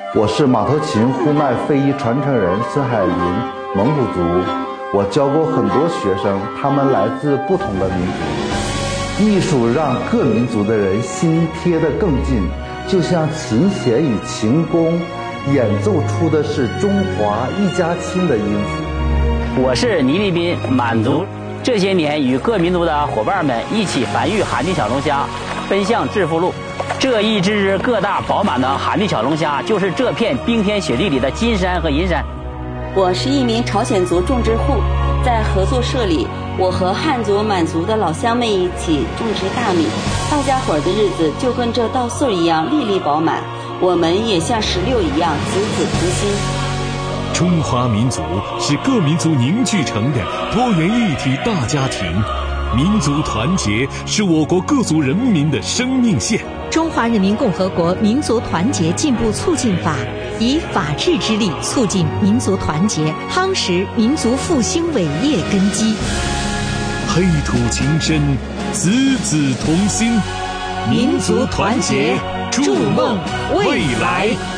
我是马头琴呼麦非遗传承人孙海林，蒙古族。我教过很多学生，他们来自不同的民族。艺术让各民族的人心贴得更近，就像琴弦与琴弓演奏出的是中华一家亲的音符。 我是倪立斌，满族。这些年与各民族的伙伴们一起繁育海地小龙虾，奔向致富路。这一只只个大饱满的海地小龙虾，就是这片冰天雪地里的金山和银山。 我是一名朝鲜族种植户，在合作社里，我和汉族、满族的老乡们一起种植大米，大家伙的日子就跟这稻穗一样粒粒饱满，我们也像石榴一样子子同心。 中华民族是各民族凝聚成的多元一体大家庭，民族团结是我国各族人民的生命线。 中华人民共和国民族团结进步促进法以法治之力促进民族团结，夯实民族复兴伟业根基。 黑土情深，子子同心， 民族团结，筑梦未来。